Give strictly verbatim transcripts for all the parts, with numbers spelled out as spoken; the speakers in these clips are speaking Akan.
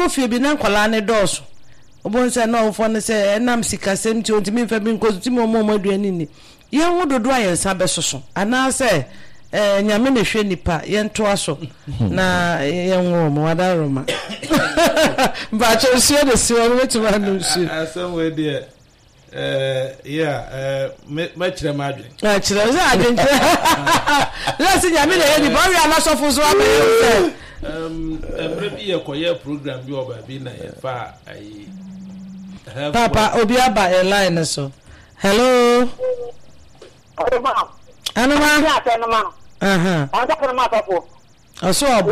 fie bi na nkwala ne dɔɔso obon se na ofo ne se enam sikasem ti ontimi mfa bi nkozu ti mo mo aduani ni ye ho dodo ayensa besoso ana se eh nyame ne hwe nipa ye nto aso na ye nwo mo wada roma ba cho sie de sie o wetu ma no sie asem we de eh yeah eh ma kire ma adwen a kire za adwen la se nyame ne ye nipa wi ana sofo so aba ye um emre bi ye koye program bi oba bi na ye fa ai Papa obi aba a line so hello Anuma Anuma ya tenuma aha anta kana papo aso abo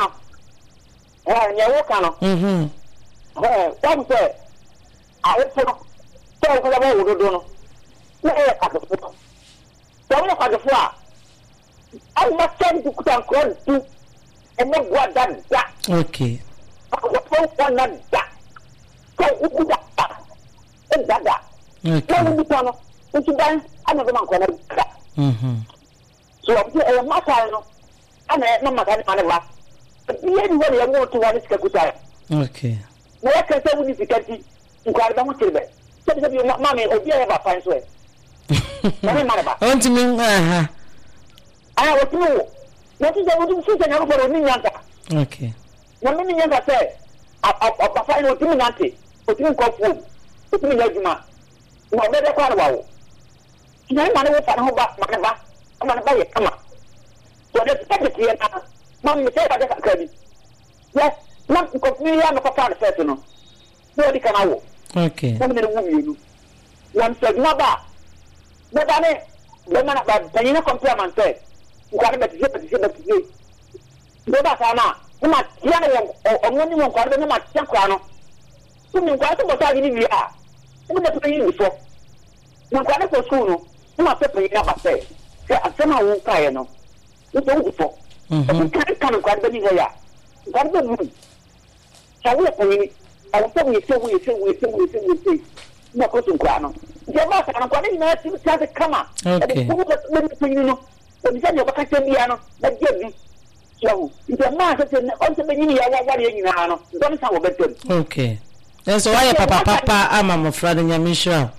eh nyewo kano mhm eh tamse a efo to ko ba wododo no na e ka to to mo ka do fo a ai ma sen du kutan ko du e mo gwa da da okay ko ko na da ko u da e da da okay ko u da no nti dan ana do man ko na da mhm so abti e ma ka no ana na ma ka ni ana ba biye ni woni yango to wani sika kutai okay na ya kan se woni sikati nkwar ba mu tirbe se bi ma me obi e ba fan so e na ma ba onti min aha ah o tinu na ti je wodi fu se na ko ni nyanta okay na mi nyanta se a a ba fa ni o tinu nyante o tinu ko fu o tinu ya juma na be de kwa wa wo na ma ne wo fa na ho ba ma ne ba ma ne ba ye kama so de take ti na mam me tell that kadi yes mam ko mi ya no ko fa first no no di kana wo okay mam ne wu mi no lam se na ba na da ne le mana ba tani na complement se ko ba ti se ti se ti se do ba kana ma ya ne o ngoni mo ko ne ma tia kwa no tu mi kwa to bo ta ni wi a mo ne to yi ni fo mo kwa ne ko school no ma pe pe na ba se se asema wo ka ye no ni to wu fo mhm kan kan kwa ba ni ga ya ga ba mu sawo ko ni ala so ni se wo se wo se wo se wo se na ko tun kwa no je ba ka kwa ni na ti ta kama okay ko ko ba ni tin no o ni se ne ba ka tem ya no ba je bi so nje ma se se on se be ni ya wa wa ye ni na no don sa wo betem okay so why papa papa ama mo fra de nyame shira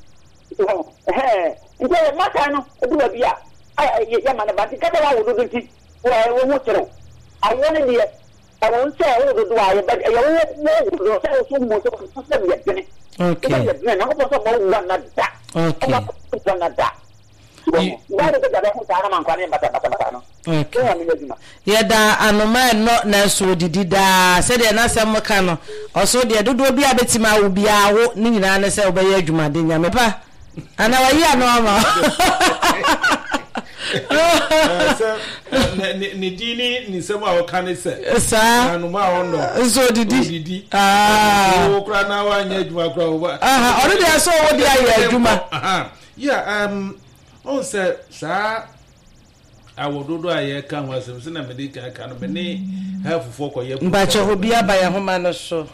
eh nje ma ka no o du ba bia ai ya ma na ba ti ka ba wo do ti wa wo mo tero awon ni e awon se wo do do aye ba ya wo wo do se so mo so so se bi ya ne okay na ko so mo wa na da okay na da wa do da ko ta na man kwa ne bata bata bata no okay ye da anoma no na so didi da se de na sem ka no oso de dodo bi abetima wo bia wo ni nyina ne se obaye adwuma de nyame pa ana wa yi anoma ni dini ni sema o kanise sa anu ma ondo so didi ah o kra na wa nya adwuma kra o ba aha ori de so wo de aye adwuma aha yeah um on say sa awododo aye ka ho asem se na medika ka no me ni hafufo ko ye mba che obi aba ye homa no so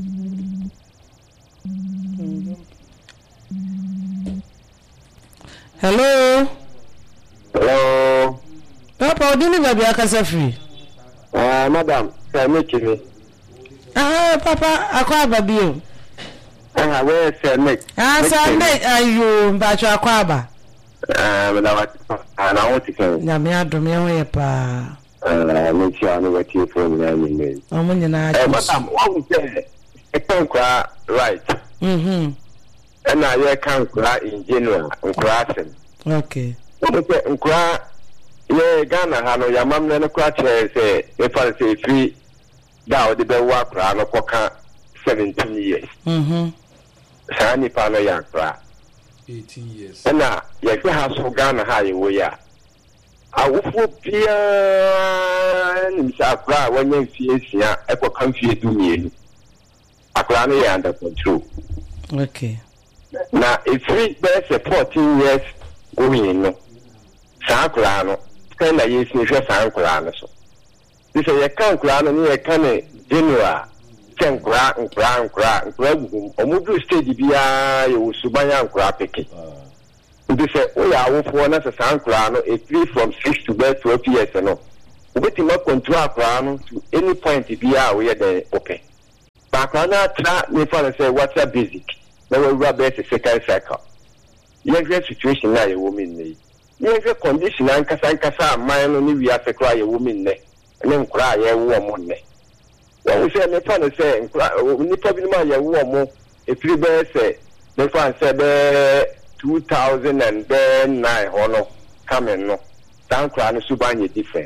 hello hello papa odini baby akasa free ah madam say me kini ah papa akwa babio ah we say me ah say me ayo mba cho akwa aba ah madam ana woti kan na me adom ye ho ye pa ah me ti anu we ti phone na me me o mo nyina eh madam what we say e kan kwa right mhm na ye kan kwa in general kwa asem okay okay nkwa ye Ghana ha no ya mamne no kwa che se e fa se free da o de be wa kra no koka seventeen years mhm sa ni pa no ya kra eighteen years na ye ke ha so Ghana ha ye wo ya awofo pia ni sa kra wanya fie sia e ko kan fie du mienu akra no ya under control okay na if free be fourteen years going no sa kra no na yes ni hwe san kura no so this ye kan kura no ni ye kan general ken kura nkura nkura nkura gugu omudu stage bia ye usubanya nkura peke this o ya awofo na san kura no a three from six to twelve years no obeti ma control kura no to any point bia we ye dey okay akwa na tra me fa say what's a basic na we rub it second cycle ye situation na ye woman ne ye condition anka sanka sa man no ni wi afekra ye woman ne ne nkura ye wo mo ne we say me fa say nkura ni pa bi ma ye wo mo e three be say me fa say be two thousand nine hono coming no dan nkura no subanye different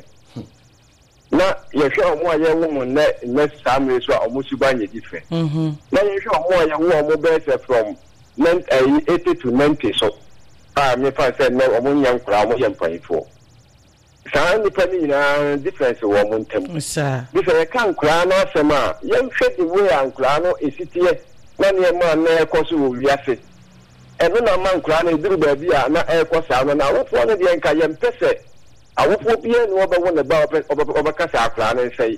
na ye hwe omo aye wo mo ne ne samre so omo subanye different mhm na ye hwe omo aye wo omo be say from eighty to ninety so ah me fa say no omo nyan kura omo ye mpanifo sa ni pa ni na difference wo mo ntem sa bi say kan kura na asema ye hwe the way an kura no esitie na ne ma na ekoso wo wiase eno na man kura na eduru ba bi a na ekosa no na wo fo no de nka ye mpese awofo bia ni oba wona ba oba kasa akra na sei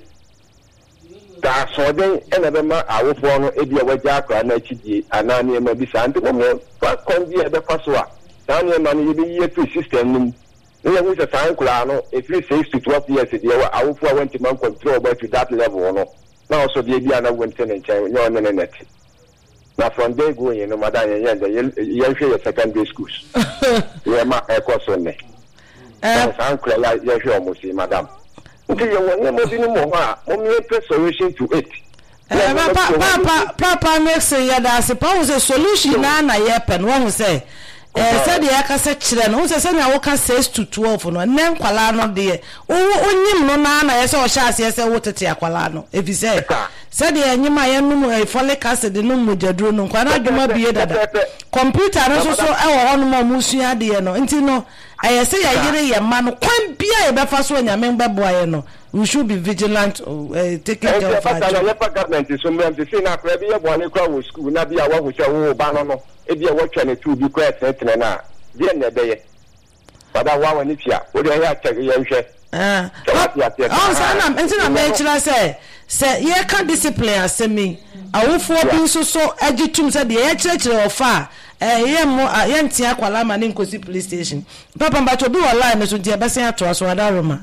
da so den ena be ma awofo no ebia waja akra na chidie ana ne ma bi sa ante mo fa kon bi e be faso a na ne ma ne bi ye free system nim ne wo se san kula no e free six to twelve years de wa awofo a want man control about to that level no na also bi bia na won ten nchen nyo ne ne net na from there go yin no madan yen yen ye hwe ye secondary schools ye ma e course ne eh san kula ya hwe omo si madam nti ye won mo bi no mo ha mo me pre solution to it eh papa papa papa make say ya da se pa wo say solution na na ye pen wo ho say eh say de ya ka se kire no wo say say na wo ka six to twelve no ne nkwala no de wo onyim no na na ye say o sha ase say wo tete akwala no ebi say say de anyim aye no mu folic acid no mu jaduro no nkwa na adwuma bie dada computer no so so e wo hono mo musua de no nti no I say I get a man, quite be a befaso and Yamemba boy. No, we should be vigilant, uh, taking care of our government. Is somewhere to say, now, maybe a one crowd school, not be a one which are banana, if you are watching it to be quite certain. Then the day, but I want if you would I have to your share. Ah, oh, Sam, and then I mentioned I say, say, ye can't discipline, send me. I will for being so so educated at the church or far. Eh ye mo yenti akwala ma ne nkosi police station papa mbacho bi online so dia bese ato aso adaroma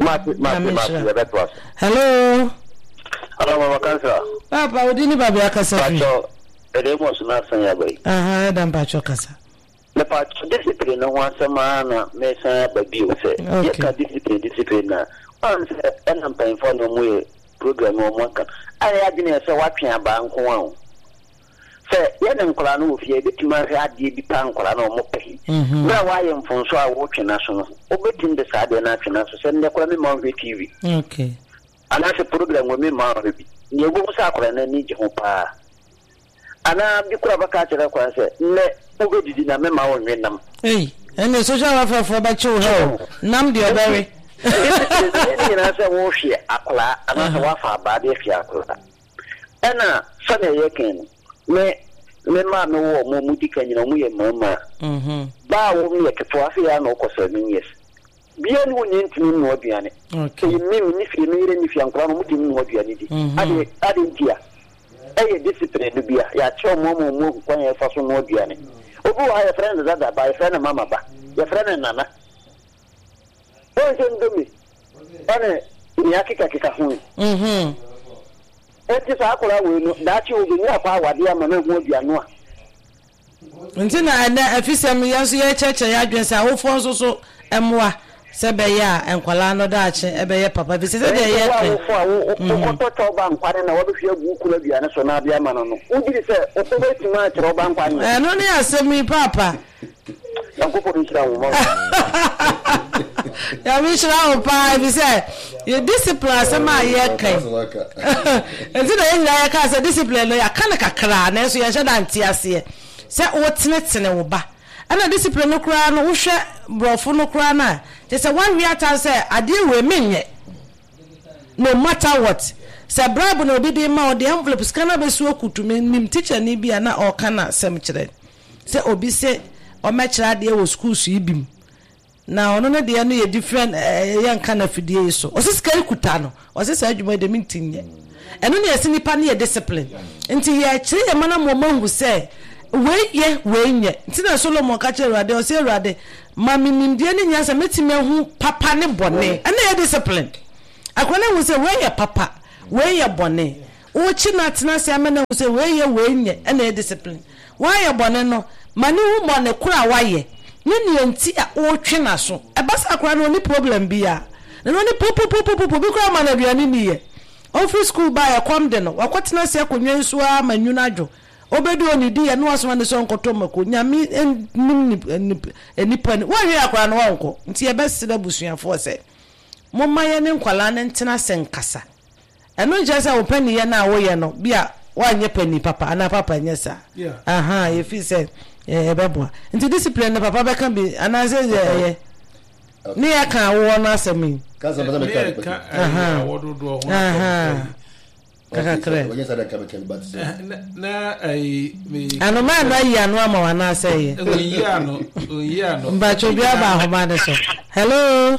hello hello mama kansa papa odini babu akasa fi pacho edemo suna san ya bai aha dan pacho kasa na pacho discipline no wan sama na me san babi o se ye ka discipline discipline na on se enam pan fo no mu program o mo kan ari adine se watwe aba nko an se ye den kola no ofie betima hwe ade bi pa nkola no mo pe na wa ye mfonso a wo twena so no obetim de sa de na twena so se ne kola me ma hwe T V okay ana se program wo me ma hwe bi ne go sa kola na ni je ho pa ana bi kura baka tere kwa se ne obedidi na me ma wo nwenam eh ene social welfare for ba chu he nam de obere ni na se wo hwe akola ana se wa fa ba de hwe akola ana so ne ye ken me me ma me wo mo mudika nyina mo ye mama mhm ba wo me keto afi ya na ko seven years bia ni woni ntimi no aduane okay me ni fi me ire ni fi ankora no mudi no aduane di ade ade ntia eye discipline bia ya cho mo mo mo kwan ya fa so no aduane obu wa ya friend da da ba ya friend mama ba ya friend nana o je ndomi ane ni akika kika hu mhm eti sa akora we no da chi oje ni akwa awade ama na hu aduano a nti na na afisem yanso ye cheche ya adwensa awofo nso so emwa se be ya enkwala no da ache ebe ye papa bi se se de ye awofo awo ko to ba nkware na wo be hwe gu kula aduane so na bia ama no no ugiri se o be ti ma kire oba nkware eh no ni asemi papa yanko ko nchira wo ya mi shira o pa bi se ye discipline asema ye kan enti na ye ya ka se discipline no ya kan kakra na so ye hye nti ase se wo tenetene wo ba ana discipline no kura no wo hwe brofo no kura na te se one we atan se ade we menye no matter what se bribe no bi bi ma o de envelope scanner be su okutume nim teacher ni bia na o kana sem kire se obi se o mechira de wo school su ibim na ono no de no ye different yan kana fidie so o se skari kuta no o se sa adwuma de mintinye eno ne ese nipa ne ye discipline nti ye kire ye mana mo mangu se we ye we nye nti na Solomon ka kire Ruade o se Ruade mami nimdie ne nya se metime hu papa ne bone ena ye discipline akwana hu se we ye papa we ye bone wo chi na tena se amena wo se we ye we nye e na discipline wa ye bone no mani hu mo ne kura wa ye ne ne enti a wo twe na so e basa kura no ni problem bia ne no ni popo popo popo bi kura ma na duane ni ye office school ba ya kwam de no wakotena se akonwa nsu a manyu na adwo obedu oni di ya no aso ne so nkoto mako nyame nim enipa ni wa hwe akura no wonko nti e besida busuafo se momma ye ne nkwala ne ntena senkasa eno nje se opani ye na wo ye no bia wa nye pani papa ana papa nye sa aha ye fi se e bebo nti discipline ne papa be kan bi ana se ye ni ya kan wo na asemi kaza baza be kan aha wododo ho aha kaka kre wanya sada ka be kan but na ai me ano ma na ya no ama wana se ye oyi ano oyi ano mba cho bia ba ho ma de so hello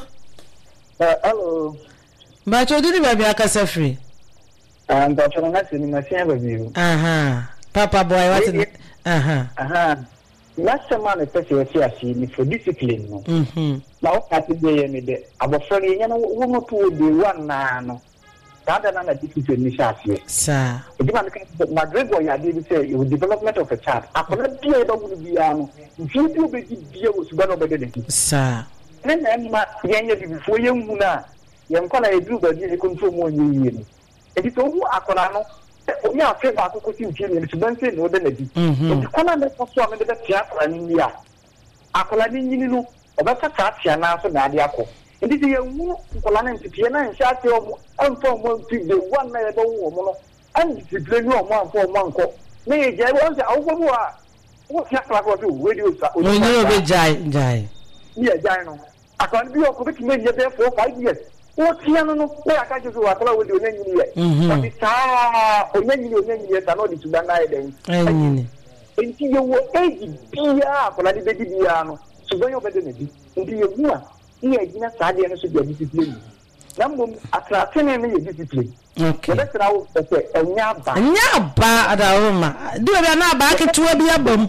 hello mba cho di ba bia ka se free and doctor na se ni machine ba biu aha papa boy what aha aha last man e pese ati asi ni for discipline no mhm na o ka ti be me de abofre ye na wo no to de one na no that na na discipline ni shafi sa e ma ka Madrigo ya dey say you development of a child akona bia e ba wu bia no nfi bi obedi bia wo suba no be de sa ne na ma yenye bi before ye hu na ye nkona e du ba di e control mo nyi yi ni e di to hu akona no o ya fe ba ko ko ti uti ni suba nse no de na di e di kona ne so so me de tia akona ni ya akona ni nyi ni no o ba ta ta tia na so na ade akọ e di ye hu nkola na ntipie na nsia te o mo anfo mo ti de one na ye do wo mo no an discipline o mo anfo mo anko me ye je wo se awu mo a wo tia kla ko do radio sa o ni o be jai jai ni e jai no akon bi o ko beti me ye be four five years o tia no no we aka je so wa kala we de onye nyini ye o bi ta onye nyini onye nyini ye ta no di tuba na ye den anyini enti ye wo age bia akola di be di bia no so go yo be de na di enti ye hu a ni e gina sa de no so di discipline na mbom atratene ne ye discipline okay ye be tra wo pese enya ba enya ba adawoma di we na ba ketuwa bi abom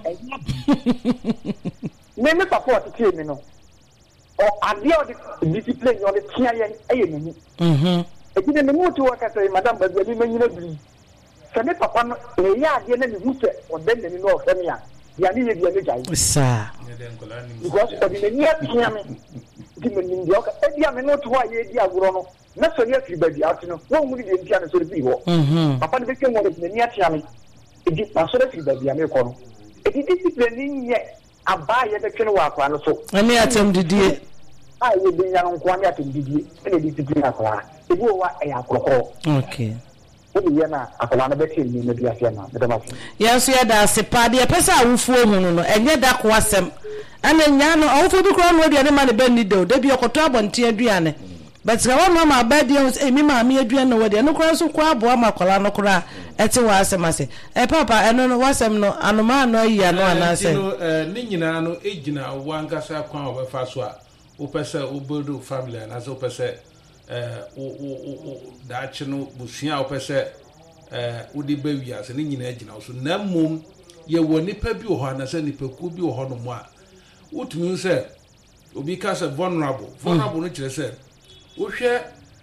me me support tie me no o ade o de discipline yo de tia ye eye ni mhm e gina me mutu waka say madam ba bi me nyina bi se me papa no e ya ade na me hu se o den ni no o fe me a ya ni ye bi me jai sa because o di me nia tia me di me ndi o ka e dia me no to wa ye di aguro no na so ye fi ba bi ati no wo mu di de tia na so bi ho mhm papa ne be ke mo de me nia tia me e di na so de fi ba bi me ko no e di discipline ni ye aba ye de twene wa akwa no so ani atem didie a ye de nya nko ani atem didie e de discipline akwa e bi wa e akrokro okay o bi ye na akwa na be tie ni na bi afia na de ma fi yeso ya da sepa de pesa awufuo hunu no enye da ko asem ana nya no awufuo bi kro no aduane ma ne ben ni do da bi okoto abonte aduane but ga wa mama abadi e mi ma mi aduane no wode no kro so kwa abo amakola no kro ete wa asem ase e papa eno no wasem no anoma no ayi no anase ni nyina no ejina wankasa kwan obefa so a opese obodo family na so opese eh o o da chi no busua opese eh udi bawia se ni nyina ejina so na mum ye woni pa bi ho na se ni paku bi ho no mo a utumi se obi ka se vulnerable vulnerable no kire se wo hwe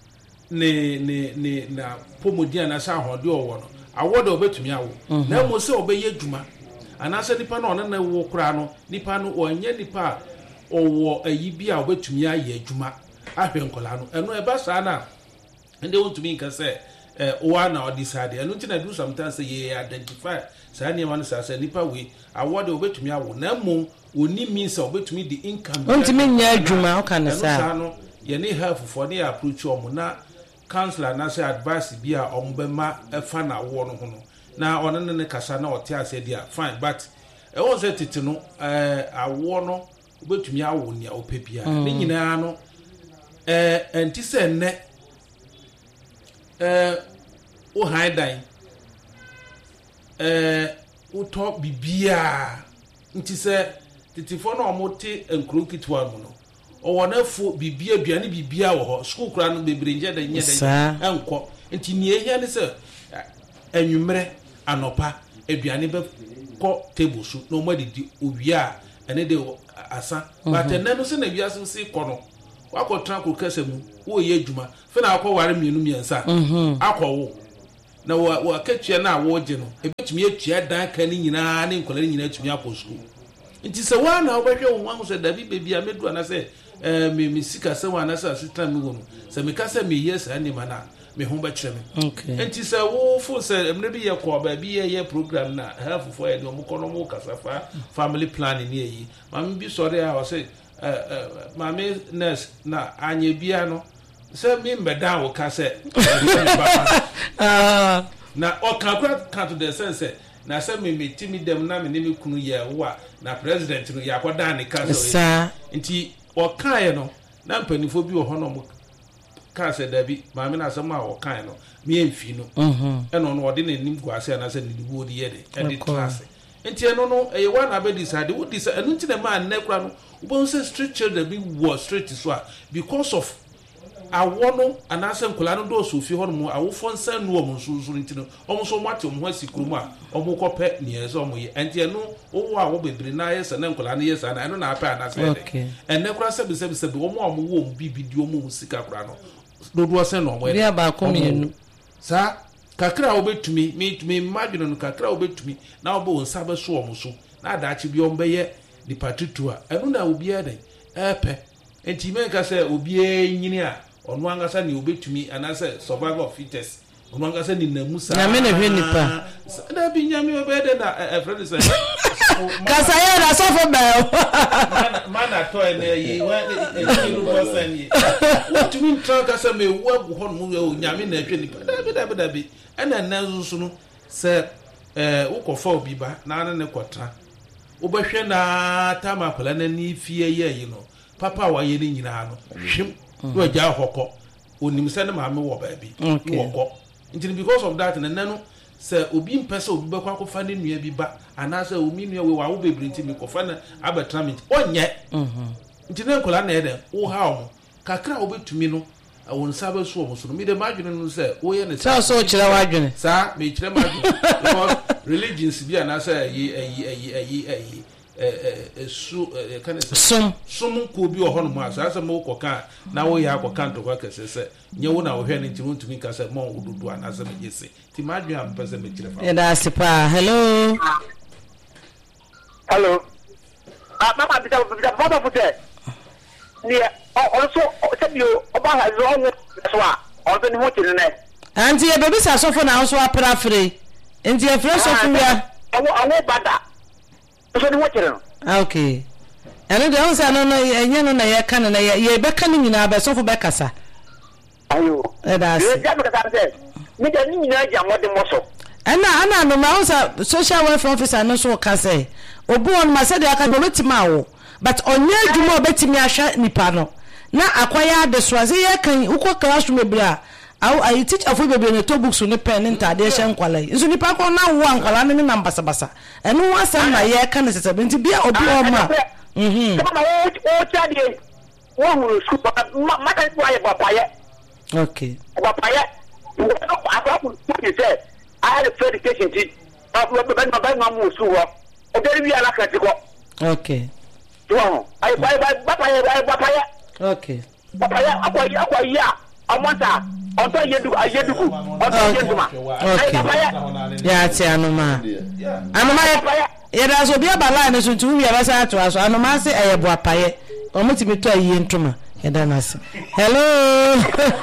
ne ne ne na pomodia na sa ho de owo no awodo obetumi awo na mo se obeye djuma anase nipa na ona na wo kura no nipa no onye nipa owo ayi bi a obetumi aye djuma ahwe nkola no eno e ba sa na ende wontumi nka se eh o na odisade eno nti na do sometimes say ye identify sa ne ma no sa sa nipa we awodo obetumi awo na mo oni means obetumi di income wontumi nya djuma o kan sa no ye ne help for ne approach omo na counselor na say advice bi a ombema efa na wo no ho no na ono ne kasa na ote ase dia fine but e won say titi no eh awo no obetumi awo nia opebia ne nyina no eh enti se ne eh o haidan eh uto bibia nti se titi fo na omote enkro kitwa mu no o na fo bibia aduane bibia wo ho school kura no bebrenje da nye da enko nti ni ehia ne se enwumre anopa aduane be ko table su no ma didi owia ene de asa but ene no se na wiase se ko no wako tranko kasa mu wo ye adwuma fe na akọ ware mienu miensa akọ wo na wa wa katua na woje no ebetumi atua dan kan nyina ne nkola nyina atumi akọ school nti se wa na obehwe wo nwa so dabi bebi amedu ana se eh me me sika se wa na se asitan me wono se me ka se me yes ani mana me ho ba kire me okay nti se wo fo se emre bi ye ko ba bi ye program na half for ye no mo kono mo kasafa family planning ne yi mam bi sori a o se eh mame nurse na anye bia no se me mbeda wo ka se ah na o kan kwa to the sense na se me metimi dem na me ne me kunu ye wo na president no ya kwada ne ka so nti o kan ye no na mpanifo bi wo ho no mo ka se dabi ma me na se ma o kan no me emfi no mhm e no no ode ne nim guase na se ne wo de ye de e de class nti eno no e wa na be decide wo decide enu nti na ma na kura no wo say street children be war street so because of awono anase nkola no do so fi ho no awofo nsa no omo nsusu nti no omo so mate omo asikuru mu a omo kope ne eze omo ye enti eno wo a wo bebre na yesa na nkola no yesa na eno na apa anase de enne kura se bi se bi se bi omo omo wo bi bi omo sika kura no do do se no omo ya ba ko mienu sa kakra obetumi me me imagine no kakra obetumi na obo nsa be so omo so na adachi bi ombe ye di patitu a eno na obi eden epe enti me ka se obi enyini a onu angasa ni obetumi anase survival of fittest onu angasa ni namusa na me na hwe nipa na bi nyame obede na e friend say kasa ya na so for bel mana to ene yi wa e kiru person yi otumi tran kasa me wu agu ho no mu nyame na hwe nipa da bi da bi da bi ena nanzu no se eh ukofa obi ba na na ne kotra obehwe na tama kwala na ni fie ye yi no papa wa ye ni nyina no hwim no ja hokọ onim se na ma me wo ba bi wokọ nti because of that na nanu se obi mpese obi be kwa kofa ne nua bi ba ana se omi nua we wa wo bebiri nti me kofa na abetrament onye mhm nti na nkola na ede wo ha o kakra obetumi no won sabe so o so no me de madwene no se wo ye ne sa so kire wadwene sa me kire madwene because religions bi ana se ayi ayi ayi ayi ayi eh su kan sum sum ko bi o hono ma sa sa mo ko kan na wo ya ko kan to kwa kese se nye wo na wo hwe ne nti won tumi ka se mo odudu ana se me yese ti madwe am pese me kire fa ya da sipa hello hello ah mama bi ta bi ta bodo fute ni also se bi o ba ha zo on so a on se ni mo tiri ne anti e bebi sa sofo na so apra free nti e free sofo ya awo awo bada so ni mo tiri no okay ene de on sa no no enye no na ye kan na ye be kan nyina ba sofo be kasa ayo e da se ye ja be kasa se mi de ni nyina ja mo de mo so ana ana no ma on sa social welfare officer no so ka se obu on ma se de aka do betima wo but onye adwuma obetimi ahwa nipa no na akwaya de so ase ye kan ukọ classroom ebra aw I teach afu bebe ne to books ne pen nta de hye nkwala nso nipa ko na wo ankwala ne na mbasa basa eno asam na ye kan sese benti bia obi o ma mhm kama wo o chade wo hu su ma kan kwa ye papaye okay papaye wo akwa ku ti se I had a education ti afu be ba ba ma mu su ho o de wi ala kan ti ko okay wo ai bye bye papaye papaye okay papaye akwa akwa ya amata onto yedu ayeduku onto yeduma okay ya ti anuma anuma ye da so bia bala ne so tu wi ba sa to aso anuma se eyebo apaye omuti mi to ayi ntuma ye da na se hello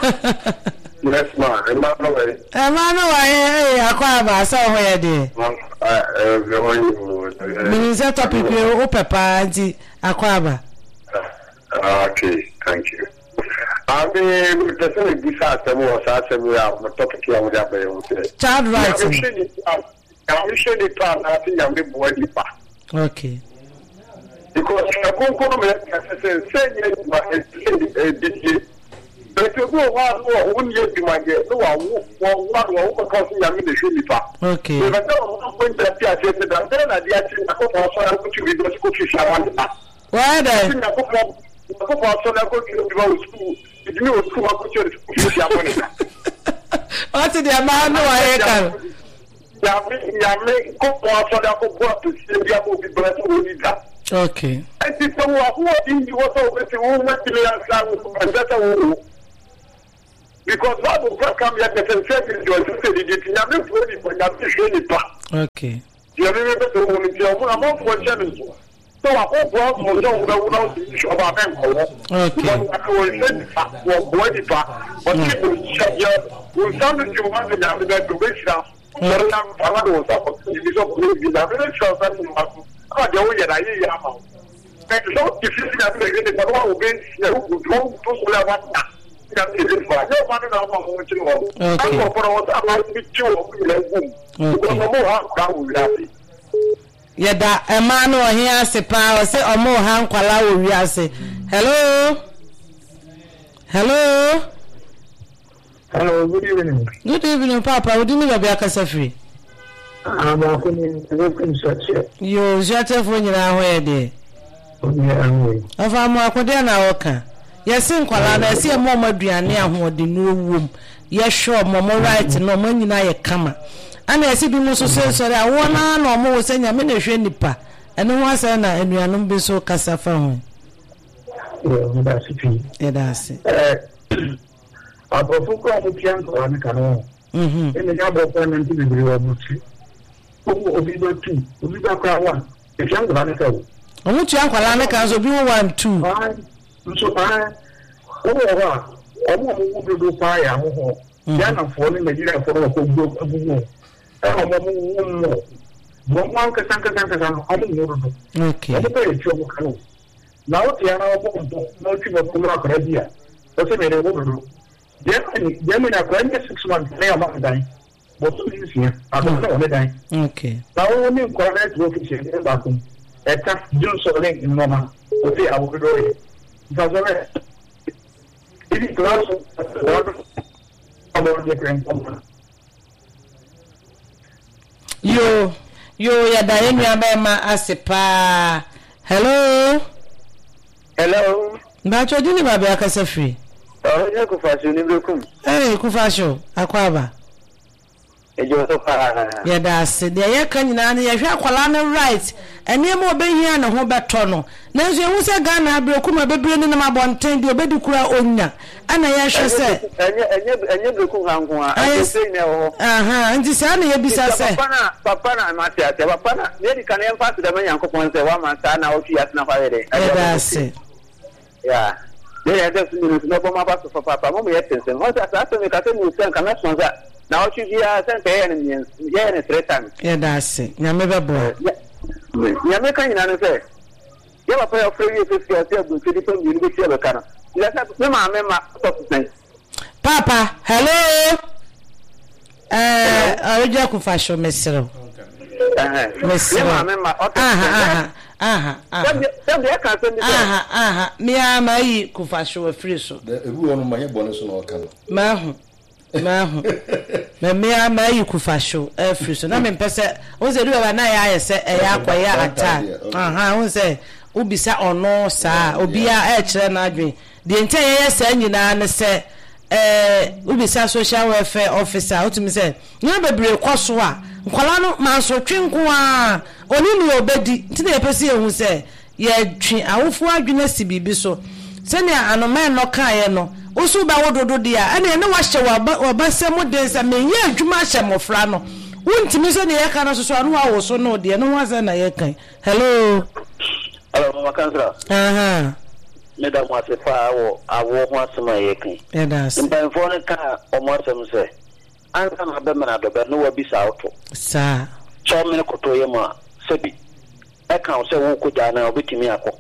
yes ma e ma no we e ma no wa ye akwa ba sa ho ye de eh eh mi se topic o pepa nti akwa ba okay thank you I mean, the thing is, this is more than we are talking about. Child rights. I'm sure the plan I think I'm the boy. Okay. Because I can't come and say, but you go one one year to my get no one one one because I'm in the shoe. Okay. If I don't point that I said that, then I did I go for to be the school shower. Why then? I go for na go to school. It me o school ko chori school ya money. What the man no I can. Ya me ya me ko for na ko go to see ya go be brand new that. Okay. I think so who in you was over to who went to the answer and that who. because Bible come here to say to the did not be for the okay. You remember the woman, you're not for seven. So I hope one more don't know about the okay. But people shut you. We sounded you want to to reach out. So I'm Palado, it is up to you. I'm really sure that I don't get a year. And so if you see that the one who been who don't to level. Okay. Yeda emanu ohia sepa o se omo ha nkwala wo wiase. Hello. Hello. Hello, good evening. Good evening, Papa. Odi mi baby akasa free. Ah, ma ko ni welcome search. Yo, jate fo nyina ho e de. Yeah, anyway. Afa mo akode na woka. Yesi nkwala na esi emo maduane ahode no wom. Ye sure mo mo right no mo nyina ye kama. Ana esi bi mo so so sori awona na omo wo senya me na hwe nipa. Ene ho asa na anuanom bi so kasa fa ho. Yeah, that's it. Yeah, that's it. Eh, apofu ko mo pian ko ani kanu. Mhm. Ene ga bo pa nanti bi bi wa buti. Omo obi ba tu, obi ba kwa wa. E pian ko ani ka wo. Omo tu ankwala na kan so bi one two. So I oh wa omo mo do do pa ya ho. Ya na fo ni Nigeria fo ko go abugo. Eh mo mo mo. Mo man ka san ka san ka san o mo do. Okay. O ko e chomo kanu. Na o ti ana o bo bo no ti mo kuma ka dia. O se me re mo do. Je ni je me na ko en six months na ma dai. Bo tu ni si a do na o dai. Okay. Na o ni ko na ti o fi se e ba kun. E ta jun so le ni no ma. O ti a wo do e. Fazore. Ili classo Yo, yo ya da enu abema asepa. Hello. Hello. Mbacho dini babe akasa free. Oh, ya kufasho ni blekum. Eh, kufasho akwaba. Ejo so para. Ya da se de ye kan nyina na ye hwe akwala na right. Ene mo obehia na ho beto no. Na nso ehu se Ghana abrekum abebre ni na mabonten de obedi kura onya. Ana ye hwe se. Enye enye enye blekum hanko a. Ase ne ho. Aha, nti se ana ye bisa se. Papa na papa na mate ate papa na ne di kan emfa se de man yankopon se wa man sa na o fi asna fa wede. Ya da se. Ya. Ne ya da sunu no bo ma ba so papa mo ye tense. Mo sa sa me ka se mu sen kan na sonza. Na o chi via sen pe ene mien. Ye ene three times. Ya da se. Nyame bebo. Nyame kan nyina no se. Ye papa ya free you fifty or say go to the family go see be kana. Ya sa me ma me ma stop sen. Papa, hello. Eh, aroja ku fashion mesero. Eh. Me ma me ma. Aha, aha. Aha. Dem dey kan sen ni. Aha, aha. Me ama yi ku fashion free so. Ebu wonu ma ye bone so na o kan. Ma hu. Ma hu. Me me ama yi ku fashion e free so. Na me pese, o se du ba na ya ayese e ya akoya ata. Aha, o se ubisa ono sa, obi a e kire na adwen. De nte ye sa nyina ne se eh ubisa social welfare officer otumi se nya bebre kwaso a nkwala no manso twenko a oni ni obedi ntine pese ehu se ye twi awofo adwena si bibi so se ne anoma no kae no osu ba wododo dia ene ne wahye wabasem de se menye adwuma hye mofra no wontimi se ne ye ka no so so anu awo so no de no waza na ye kan. Hello. Hello mama kansra. Aha. Me da mo asefa awo awo ho asema ye kan. Yeah, that's. Mbanfo ne ka omo asem se anka na be mena do be no wa bisa auto. Sa. So me ne koto ye ma sebi. E kan se wo ko ja na obetimi akọ.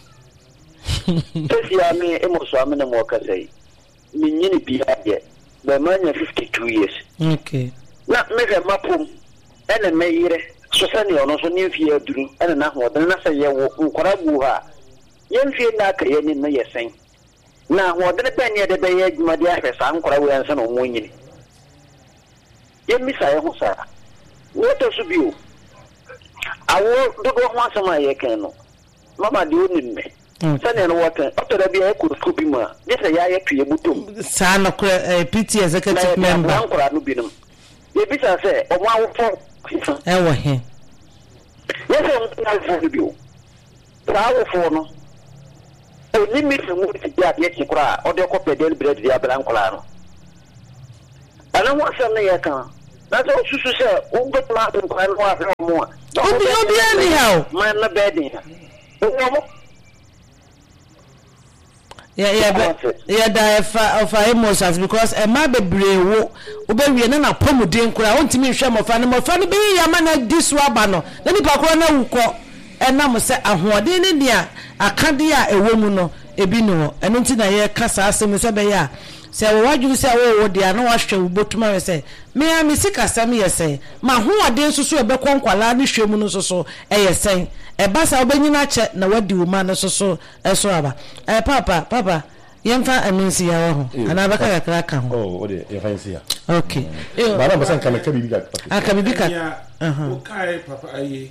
Tesi ya me emo so amene mo ka sei. Mi nyini bi ade. Be manya fifty-two years. Okay. Na me ge mapum. Ene me yire. So se ne ono so ni fi aduru. Ene na ho de na se ye wo nkora bu ha. Yemfie na ka ye ni na yesen na ho de pe ne de be ye adwuma de ahwesa nkora wo yanse no mo nyini yemisa ye ho sa wo to su biu awo dogo ho asema ye kan no mama de oni me sane no wota to da bia e ko ko bi ma de se ya ye tue butom sa na ko P T executive member na nkora no bi no ye bisa se o mo awo fo e wo he ye se mo na fo biu sa awo fo no o limit mo ti dia de chikura o de ko pedel bread dia blancola no ɛna mo asɛm no yɛ ka na sɛ wosusu sɛ wobɛtuma ade nkwa no ahwɛ mo a obi obi anyhow man na bɛden a yeah yeah yeah da fa of emotions because e ma bebre wo obewie na na pomuden kura ontimi hwe mofa ne mofa ne be ya ma na disu aba no na nipa kora na wukọ ena mo se ahoɔden ne dia akade a ewo mu no ebi no eno nti na ye kasa asem se be ya se wo wadwu se wo wo dia na wahwe wo botuma we se me ya me sika sam ye se ma hoɔden soso ebe kwankwala ne hwe mu no soso eye sen e ba sa obenyina che na wadi wo ma no soso eso aba eh papa papa yemfa aminsi ya ho ana baka yakra ka ho oh o de yemfa insi ya okay ba na basan kan ka bibi ka aka bibi ka aha o kai papa aye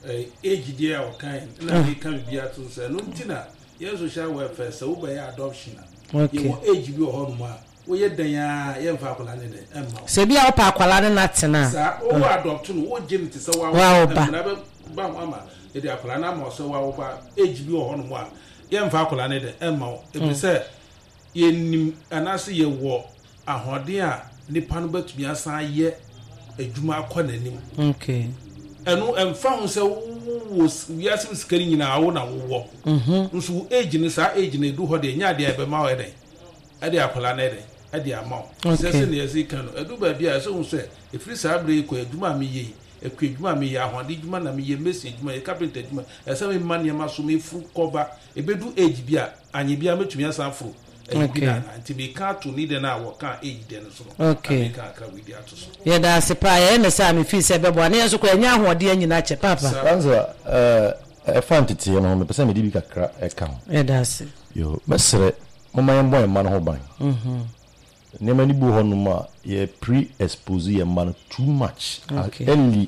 age dia o kai na bi kan bibi ato se no ntina ye social welfare se wo ba ya adoption okay ye age bi o ho no ma wo ye dan ya yemfa akola ne ne emma se bia o pa akola ne na tena sa o adopt no wo gym ti se wa wa ba ba mama e dia akola na ma so wa wo ba age bi o ho no ma yemfa akola ne de emma e bi se ye nim anase ye wo ahode a nipa no batumi asan ye adwuma akọ nanim okay enu emfa ho se wo wiasim skari nyina wo na wo mhm nso age ni sa age ni du ho de nya de ebe ma wo eden ade akola na eden ade ama se se ne yesi kan no edu ba bia so se efiri sa abre ko adwuma mi ye ekwa adwuma mi ye ahode adwuma na mi ye message adwuma e carpenter adwuma ese me man ye ma so me fru cover ebedu age bia anye bia metumi asan fru okay anti be ka to need na wo ka age den so okay ka ka we dia to so ye da se pa ye ne sa me fi se bebo na yeso ko enya ahode anyina che papa kanza eh e fantity no me pese me di bi kakra e ka ho ye da se yo mesre mama ye boy man ho ban mhm ne mani bu ho no ma ye pre expose ye man too much early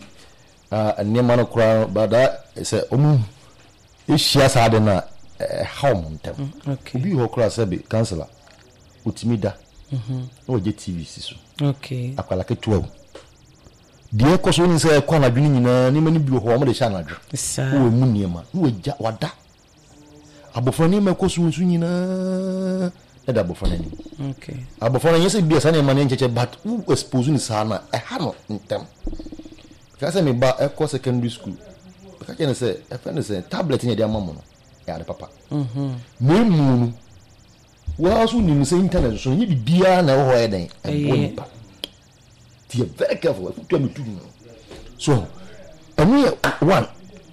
ah ne man kura bada se omu e hia sa de na how montem okay obi ho kura se be counselor utimida mhm o je T V siso okay akwala ke twelve die ko so ni se kwa na dwuni nyina ni mani bi ho mo de sha na dwo o mu niema no wagya wada abofo ni me ko so nsu nyina e da abofo ni okay abofo ni yesi bi esa na mani ncheche but who expose ni sa na e ha no ntem ka se me ba e ko secondary school ka kene se e fa ne se tablet ni de amamu no ya de papa mhm me mu wa so ni se internet so ni bibia na ho eden e bonipa ti very careful to me tu so anu one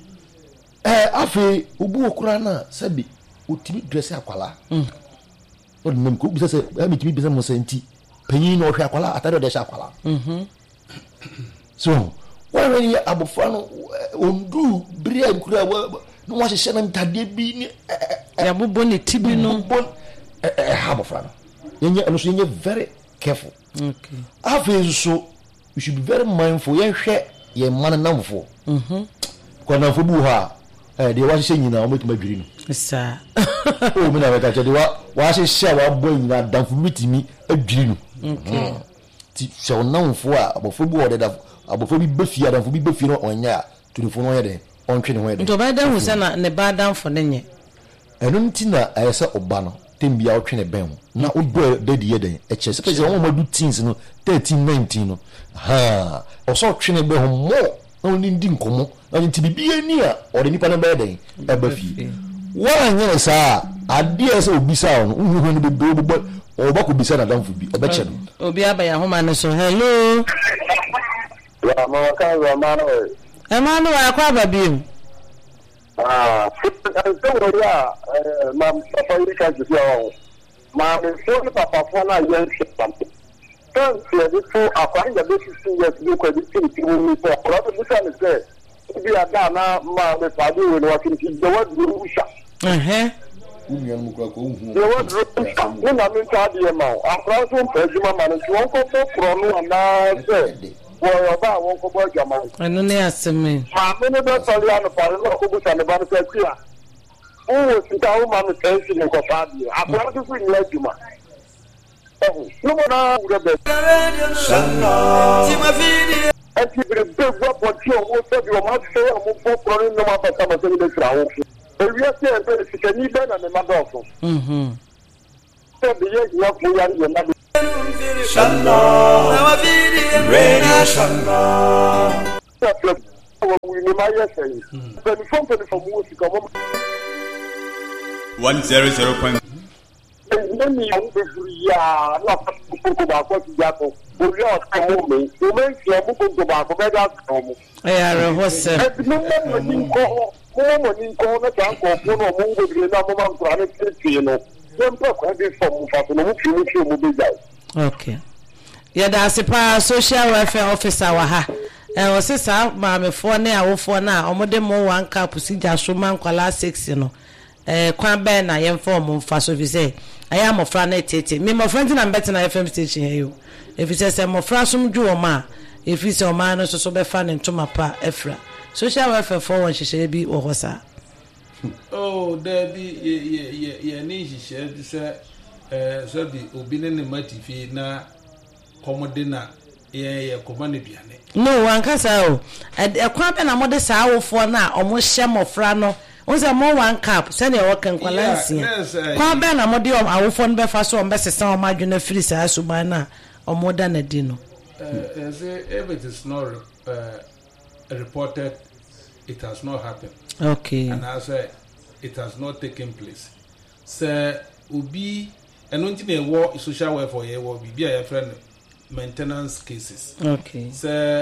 eh afi obu okura na sabi otimi dress akwala mm o nem ko bi se e mi timi bi se mo se nti panyin no hwe akwala atare de sha akwala mhm so when when abofra no ondu bria nkura no wa hye na ntade bi ni ya bobo ne tibi no eh ha abofra no yenye no so yenye very careful okay afi so you should be very mindful yen hwe ye man namfo mhm ko namfo bu ha eh de wa hye nyina o metuma dwiri no sa o me na we ka che de wa wa hye wa boy nyina damfo mitimi adwiri no okay ti so namfo a abofo bu o de da abofo bi befia damfo bi befia no onya tunifo no ye de ontwe ne ho ye de to ba da hu se na ne ba damfo ne nye enu ntina ayese oba no tembia otwe ne ben na odo dedi ye den e che se pese won madu teens no thirteen nineteen no ha oso otwe ne be ho mo na oni ndi nkomo na nti bibia ni a ode nipa na be den e ba fi wa nya sa ade ese obisa no hu hu ne be be bo oba ko bisa na damfo bi e be che no obi aba ya homa ne so hello ya mama ka wa mama e ma no wa kwa babiem ah so wori a mam papa yiri ka ji o ma me so ni papa fo na yen se pampe kan se di fo akwa nja be sixteen years bi ko di tin ti woni so ko to bi sa ni se bi ada na ma me pa di we no wa tin ti do wa du usha eh unyan mu kwa ko hu do wa du usha ni na mi ta di ma akwa so pe ji ma ma ni won ko fo kro no na se wo yo ba won ko bo jama anu ne aseme ma me ne do so ya no pare no ko bu sa ne ba no se tia o si ta o ma me se ni ko pa di akwa so ni la juma no mo na ure be ti ma fini e ti bre be bo po ti o mo se bi o ma se o mo po pro ni no ma pa sa ma se ni de tra o e wi e se e be si ke ni be na me ma do so mhm se bi ye ya fu ya ni na Shalom, Radio Shalom. One zero zero point. Okay. Yeah, that's a social welfare officer waha. Eh o se sa maamefo ne awofo na omode mo one cup si jasho man kwala six no. Eh kwan ben na yemfo mo fa so bi say aya mofra na tete. Me mofra nti na mbete na F M station here yo. If you say mofra som dwu o ma, if you say o ma no so so be fa ne ntoma pa efra. Social welfare for one hihye bi wo ho sa. Oh, there be ye ye ye ye ni hihye bi say eh so bi obi ne ne matifi na komodina ye ye komane biane. No one can say oh e kwa be na mo de sa awofo na omo hye mofra no wonse mo one cup say na work en kwalansi kwa be na mo de awofo no be fa so on be sesa o ma dwena free sa asuban na omo da na di no uh say if it is not uh, reported it has not happened. Okay. And I say it has not taken place. Say obi enunti na ewo social welfare ye wo bibia ya friend maintenance cases. Okay. Say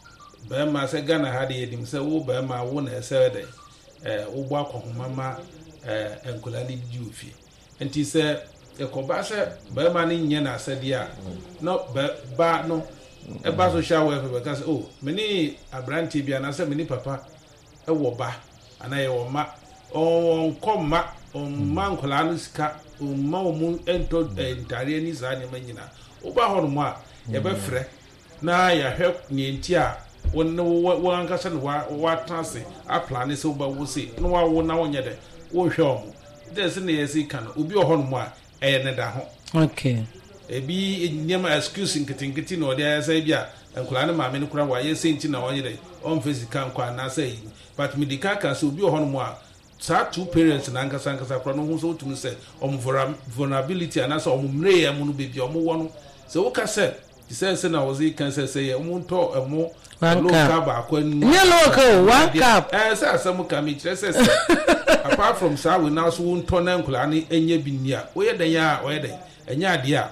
Bema say Ghana had him say wo Bema wo na say dey eh wo bo akohomama eh enkolani biufi. Enti say ekoba say Bema ni nye na asede a no ba no e ba social welfare because oh many abranti bia na say many papa e wo ba ana ye wo ma on komma on man kolani ska on ma mu ento entare ni za ne manyina wo ba ho no mu a ye be frɛ na ya hwɛ nienti a won wo ankasa no wa wa transe a plan se wo ba wo se no wa wo na wo nyɛ de wo hwɛ o mu des ne ye se kan obi o ho no mu a ɛyɛ ne da ho. Okay. Ebi nyema excuse nketinketi no de say bia enkola ne maame ne kura wa ye se nti na wo nyɛ de on face kan kwa na say but medical kan se obi o ho no mu a sa two parents na ankasa ankasa kura no ho so tumi say om vulnerability and so om mre ya mu no bebi om wo no so wo ka say he says na was he can say say omo to emo local ba kwa nu ne local one cup eh say asem ka me kire say apart from say we now so won na nkula ne enya bi ni a wo ye dan ya wo ye dan enya ade a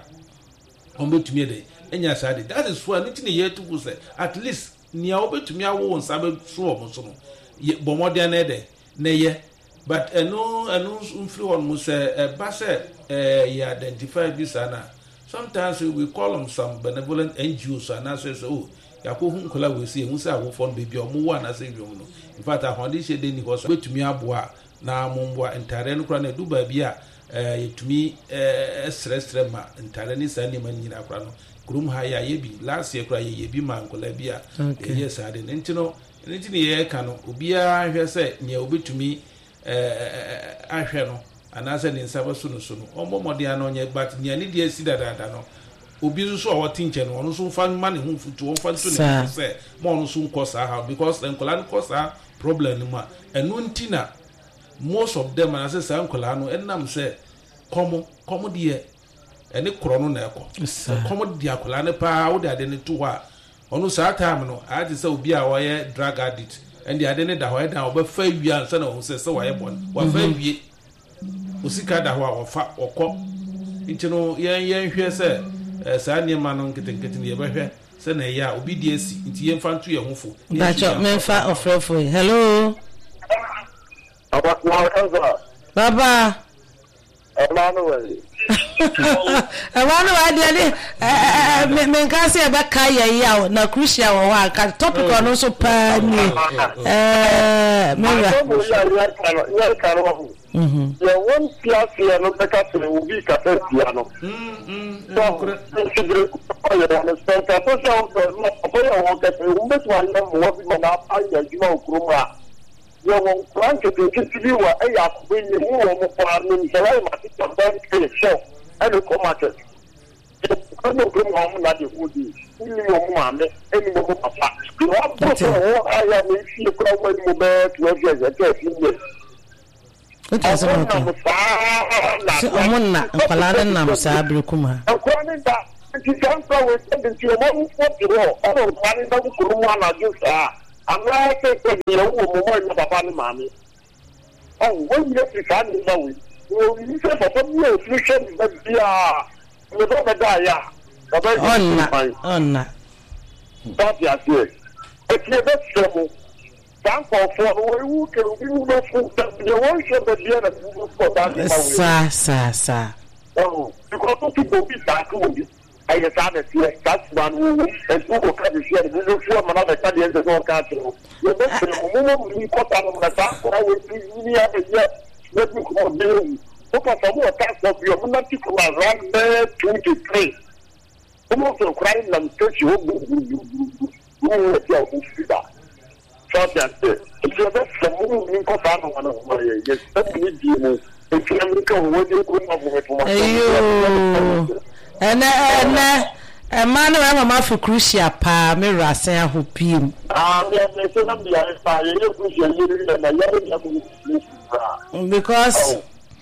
on betumi de enya sa de that is why nti ne ye to say at least ni a wo betumi awo nsa be so omo so no bo modern na de na ye but eno eno mfiri won mu say e ba say eh ye identify this ana. Sometimes we call them some benevolent N G Os and I say, oh, Yaku Hunkola will see, who say, I will phone baby or more, and I say, in fact, I found this day was wait to me abwa, now Mumba and Taren Crane do babia, to me, a stress trema, and Tarenis animal in Aprano, Grum Haya Yebi, last year cry Yebi man, Colabia, yes, I didn't know, and it's in the air cano, Ubia, I say, near Ubi to me, I shall. And as an in Sabasuno Suno, or more Modiano, but near Nidia Sida, no. Ubi so our tinker, one soon find money whom to offer to say, more soon cost our house because then Colan cost our problem. And Nuntina, most of them, as I say, Colano, and Nam say, Como, Como dear, and a chrono neco. Como dear Colana power, they didn't to her. On no time, no, I just say, be our drag addict, and the identity that I now, but fair we are, son of says, so I want, what fair we. Usika da ho ofa okọ nti no yen yen hwe se sa niema no nketenkete ne yebehwe se na ya obi di esi nti yen fa nto ye hofo bacho menfa ofrefo hello baba Emmanuel Emmanuel ade ade men ka se be ka ye ya na crucial wo ha ka topic on so pa ni eh me mhm ya one class ya no be ka se ubi ka se ya no mm mm so consider ko ya no se ka so so no ko ya wo ka se umbe so anda mo bi na pa ya juma okroma ya won plan ke ke tibi wa e ya ko ni mu wo mo kwa ni se la ma ti to ban ke show and ko market ko no ko mo mo na de ko di ni mo mo ma me e ni mo mo papa ko wa ko o aya ni fi ko wa ni mo be to e je je ti ni okay so okay so amonna nkwala na nam sa abrekuma ko ni da nti kansa we sɛ nti o mo fo tiro o no kwani da ku mu ana jusa amra ke ke ni o mo mo ni papa ni mami oh wo ni fi kan ni ba we o ni se papa mi o fi se ni ba dia me do be da ya onna onna that ya see e ti be se mo dan ko fo wo wu ke ru bi mu do fu da de wo se be dia na ko da ni ba we sa sa sa oh because to go be that ko bi I just had a fear. That's one who and who can share the little form and other studies as all country. You don't know we got on the top. I will be here a year. Let me call you. Look at some more tax of your money from around there twenty-three. Almost a crime and touch you. You let your that. So that's it. If you're not some moving got on one of my yes, let me deal. If you come with you, couldn't have with ene ene emanu e mama for crucial pa me rasen ahopiem ah me me so na bia pa ye crucial ye na ya ya because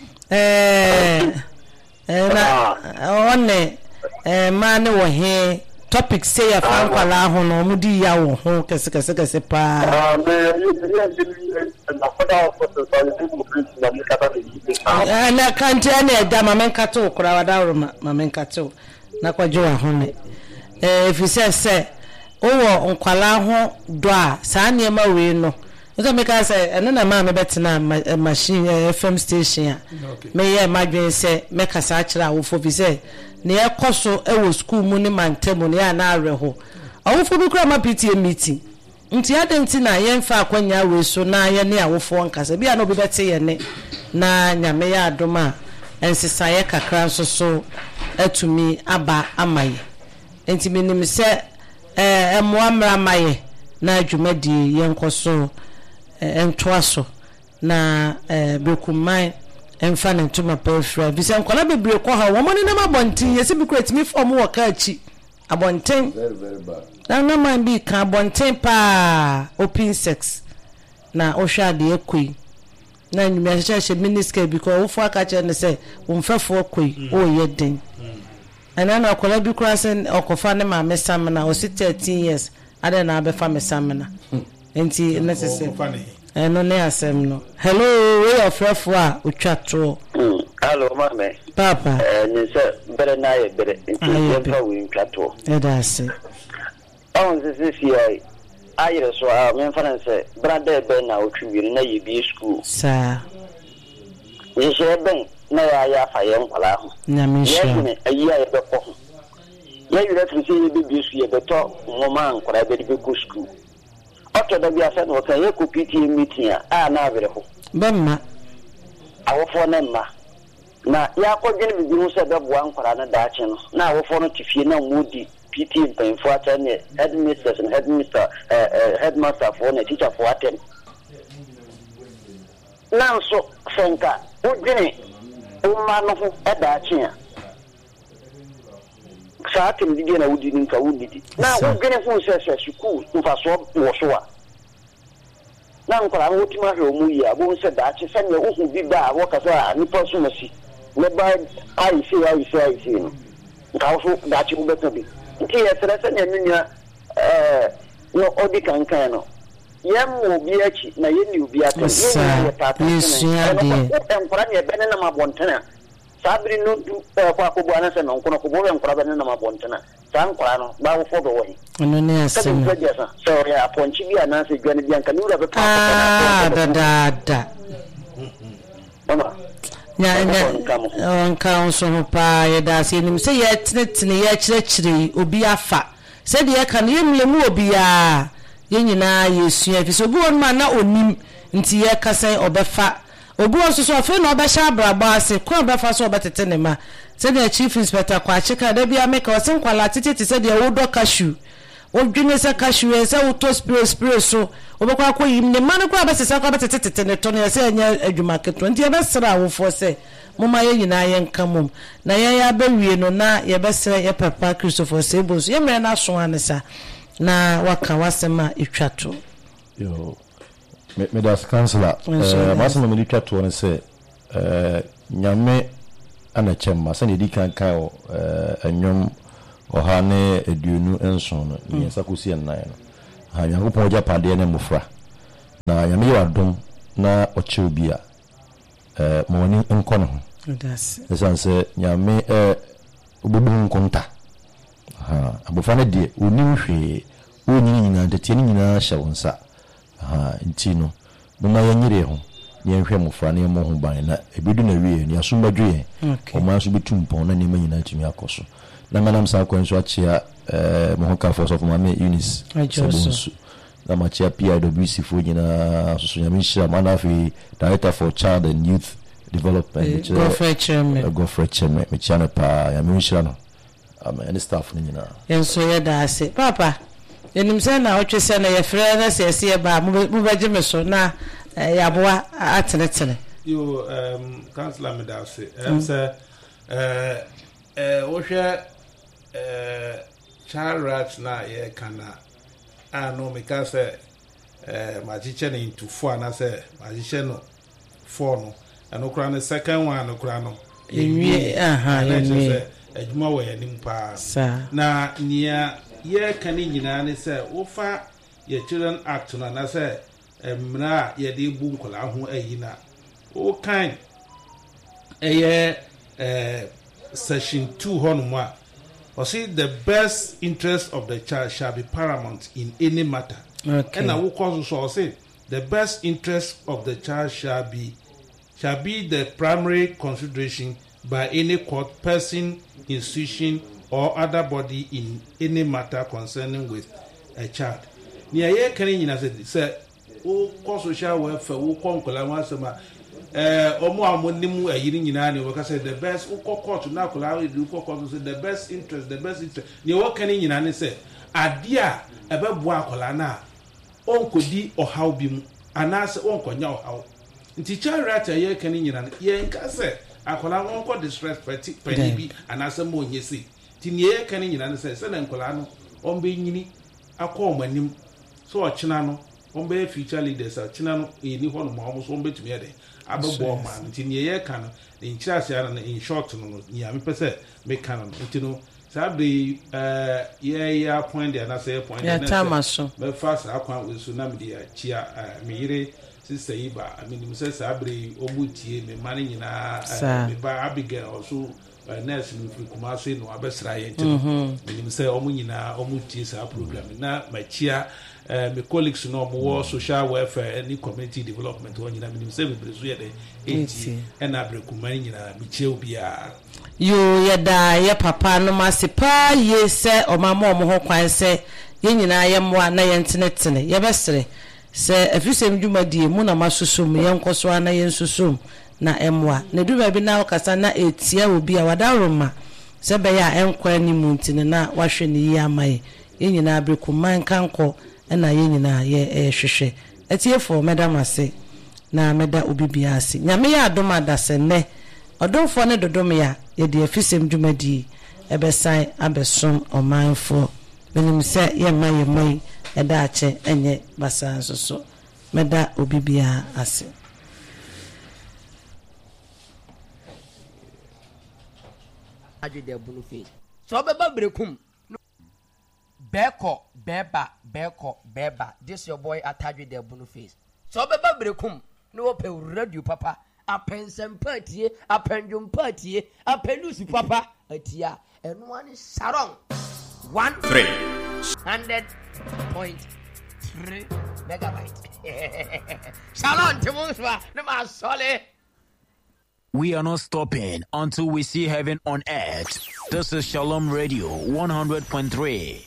eh na one eh man wo he topic say ya fan kwala ho no mu di ya wo ho kese kese kese pa ah me ye na foda ko so so na me kata eh na kanti na e da mama nkato kura wada mama nkato na kwajo wa ho ne eh if you say say owo nkwala ho do a sa ne ma we no so me ka say ene na ma me betena machine F M station a me ye madwen say me kasa akira wo fo bi say ne ekoso e wo school mu ne mantemu ne ya na areho awofo bi kura ma P T A meeting nti adenti na ye mfa akwanya we so na ye ne awofo nkasa bia no bi bete ye ne na nyame ya adoma ensisaye kakra nso so atumi aba amaye enti menim se eh emwamra amaye na adwumadi ye nkoso entoaso na eh bekuman emfa ne ntoma pefra bi se nkola bebre ko ha wo mo ne na mabontin ye se bi kret mi form wo ka achi abontin very very bad na na man bi ka abontin pa open sex na ohwa de ekoi na nyumi ahyehyɛ miniskirt because wo fo aka kyerɛ ne sɛ wo mfɛfo koi o yɛ den ana na akola bi kura sɛ okofa ne ma mesamna o thirteen years ada na abefa mesamna enti na sɛ eno ne asɛm no hello we your frɛfo a otwa to hello mama papa eh ni sɛ bere na yɛ bere enti yɛ fa wi ntwa to e da se on se se fi ayere so a me mfa nse brother be na otwiri na ye bi school sa ye she ben na ya ya fa ye nkwala ho na me sha ye ne ayi ya be ko ho ye yire fi se ye bi bi su ye be to ngoma nkwala be bi go school oto da bi asa no ka ye ko P T A meeting a na avere ho bemma awofo na mma na ya ko gene bi bi ho se be boa nkwala na da ache no na awofo no tifie na mudi P T in for attend headmistress and headmaster uh, uh, headmaster for a teacher for attend. Now so Senka, who didn't man of a batching. Satin began a wood in Kaudi. Now who didn't who says you cool if I saw Washoa. Now I would marry Muya, who said that she sent you who be bad, walk as a new person. Whereby I see, I say, I see him. Also, that you better be. Yes, that's an engineer. Uh, no, Odi Cancano. Yam will be a cheat, na you will be at the and Prania Benama Bontana. Sabri no do Paco Buanas and Uncle and Prabanama Bontana. San Crano, bow for the way. So, yeah, Ponchivia, Nancy, Granny Biancanura, ah, da da da. nya nya council pa ye da se nim se ye tinetine ye kirechire obi afa se de ye kan ye mlemu obi a ye nyina ye sua fi so obi won ma na onim nti ye kasan obefa obi won so so afi na obehya abraba ase ko obefa so obetete ne ma se de chief inspector kwa chika da bia make o se nkwala tete se de wo do cashew odwene se cashew e se wo to spray spray so obekwa akoyim ne man ko abesesa ko abetete tete ne to ne se anya adwuma keto nti ye besra wo fo se mama ye nyina ye nkamum na ye ya bawie no na ye besra ye papa Christopher Sebos ye mere na so anesa na waka wasema itwato yo me me das councilor eh masema me itwato ne se eh nyame ana chemma se ne di kan kan eh anyom ɔha ne aduonu nson no ne yɛnsa kɔsi nnan no ha nyankopɔn gya padeɛ ne mmɔfra na nyame yɛ adom na ɔkyɛ obi a eh ma wani nkɔ no ho ɛsiane sɛ nyame eh obubu nkonta ha abɔfra no deɛ ɔnim hwee ɔnyini nyinaa nteteɛ no nyinaa hyɛ wo nsa ha nti no moma yɛnyere ho yɛnhwɛ mmɔfra ne yɛmmɔ ho ban na ebidu na wie ne asom badwe yɛn ɔma nso bɛtu mpɔn na nneɛma nyinaa tumi akɔ so na manam saa kwan so akyea eh mo ho ka fo so fo mame Eunice Sabonsu na machia P I W C fo nyinaa so so nyame hyira mana fi director for child and youth development Godfrey Chairman Godfrey Chairman me chana pa nyame hyira no amen any staff ni nyinaa enso ye da ase papa enim se na otwe se na ye frɛ na se se ba mu ba gye me so na yaboa atenetene yo um councilor me da ase em se eh eh wo hwɛ eh child rights na ye kana ano meka sɛ eh magyeche ne into four na sɛ magyeche no four no ano kura ne second one no kura no enwie aha enwie adwuma wɔ yanim pa sa na nia ye kan nyina ne sɛ wofa ye children act no na sɛ emra ye de bu nkola ho ayi na o kan eye eh section two hono a or say the best interest of the child shall be paramount in any matter. Okay. And I will cause so say the best interest of the child shall be shall be the primary consideration by any court, person, institution, or other body in any matter concerning with a child. Near ye can you say, oh, cause social welfare, oh, conquer once a month. Eh omo amonimu ayiri nyina ne we ka say the best ukokot na kola we do ukokot say the best interest the best interest ne wo kan nyina ne say ade a ebebu akola na onkodi ohaw bi mu anase onkonya ohaw nti child right ye kan nyina ye nka say akola onko disrespect pani bi anase mo onyesi ti ne ye kan nyina ne say say na nkola no ombe nyini akọ omanim so ochina no ombe future leaders ochina no eni ho no mo so ombe tumi ade abebo man nti ne ye ka no nkyirase ana in short no no ya me pese me ka no nti no sabe eh ye ya point there na say point ya tamaso me fast akwan we so na me dia chia me yire sister iba I mean me say sabe omutie me man nyina me ba Abigail also nurse no fi kuma say no abesra ye nti no me say omu nyina omutie sa program na machia Uh, my colleagues no more social welfare and community development one nyina minim say bebre so ye de enti and abrekumani nyina mi che obia yo ye da ye papa no masepa ye se omama omo ho kwan se ye nyina ye moa na ye ntenetene ye besere se afisem dwumadie mu na masosum ye nkoso ana ye nsusum na emwa na du ba bi na okasa na etia obi a wadaroma se be ya enkwa ni mu ntine na wahwe ni yi amaye ye nyina abrekumman kanko na ye nyina ye ehwehwe etiefo medam ase na meda obibia ase nyame ya adom adase ne odomfo ne dodom ya ye de afisem dwumadi ebesan abesom omanfo menim se ye maye mai eda ache enye basan so so meda obibia ase ajide bunu fe so beba brekum Beko, beba, beko, beba. This your boy Atadwe de Bunu face. So beba brekum. No pe radio papa. A pensem party, a pendulum party, a pelusi papa. A tia. And one is sarong. One three hundred point three megabyte. Shalom to Muswa. No ma sole. We are not stopping until we see heaven on earth. This is Shalom Radio one hundred point three.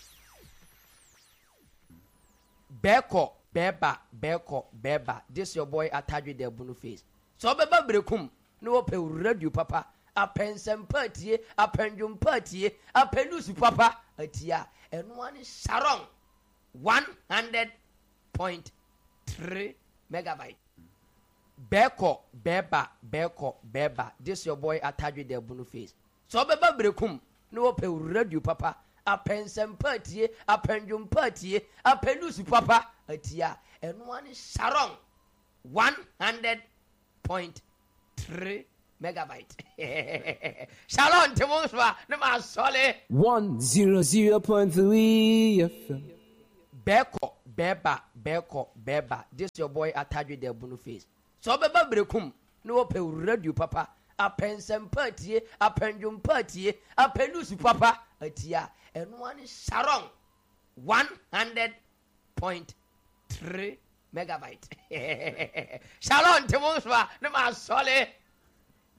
Beko, beba, beko, beba. This your boy Atadwe de Bunu face. So beba brekum. No pe radio papa. A pensem party, a pendulum party, a pelusi papa. A tia. And one is sarong. One hundred point three megabyte. Beko, beba, beko, beba. This your boy Atadwe de Bunu face. So beba brekum. No pe radio papa. A pensem party, a pendulum party, a pelusi papa, a tia, and one is sarong. One hundred point three megabyte. Shalom Timoswa, no ma sole. one hundred point three F M. Beko, beba, beko, beba. This your boy Atadwe de Bunu face. So beba brekum, no pe radio papa. A pensem party, a pendulum party, a pelusi papa, a tia, and one is Sharon. one hundred point three megabyte. Shalom Timoswa, no ma sole.